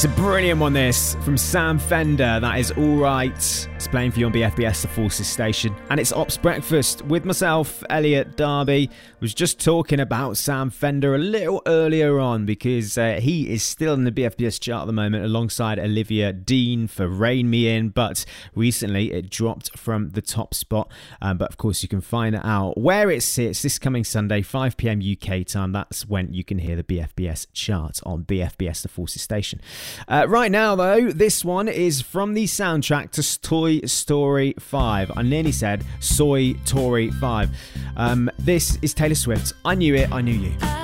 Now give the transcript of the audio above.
It's a brilliant one, this, from Sam Fender. That is Alright. It's playing for you on BFBS, the Forces station. And it's Ops Breakfast with myself, Elliot Darby. Was just talking about Sam Fender a little earlier on because he is still in the BFBS chart at the moment alongside Olivia Dean for Rein Me In. But recently it dropped from the top spot. But of course you can find out where it sits this coming Sunday, 5 p.m. UK time. That's when you can hear the BFBS chart on BFBS, the Forces station. Right now, though, this one is from the soundtrack to Toy Story 5. I nearly said Soy Tory 5. This is Taylor Swift. I Knew It, I Knew You.